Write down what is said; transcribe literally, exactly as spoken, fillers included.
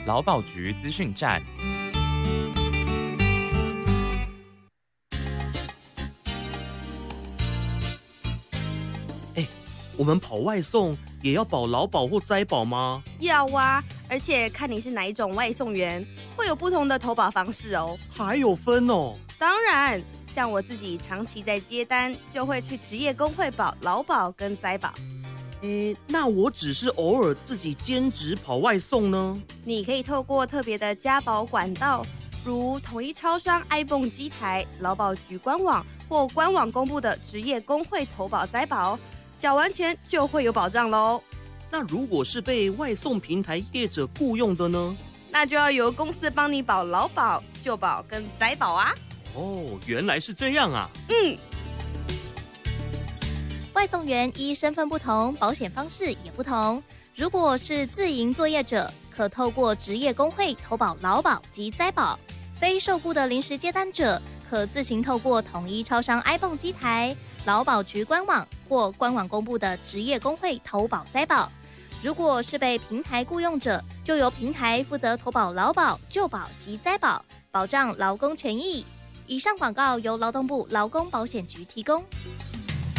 劳保局资讯站。 哎，我们跑外送也要保劳保或灾保吗？ 要啊，而且看你是哪一种外送员，会有不同的投保方式哦。 还有分哦？ 当然，像我自己长期在接单，就会去职业工会保劳保跟灾保。 诶，那我只是偶尔自己兼职跑外送呢？ 你可以透过特别的加保管道，如统一超商 iPhone 机台、劳保局官网或官网公布的职业工会投保灾保，缴完钱就会有保障咯。 那如果是被外送平台业者雇用的呢？ 那就要由公司帮你保劳保、就保跟灾保啊。 哦，原来是这样啊。 嗯。 外送员依身份不同，保险方式也不同。如果是自营作业者，可透过职业工会投保劳保及灾保；非受雇的临时接单者，可自行透过统一超商 iPhone 机台、劳保局官网或官网公布的职业工会投保灾保。如果是被平台雇用者，就由平台负责投保劳保、就保及灾保，保障劳工权益。以上广告由劳动部劳工保险局提供。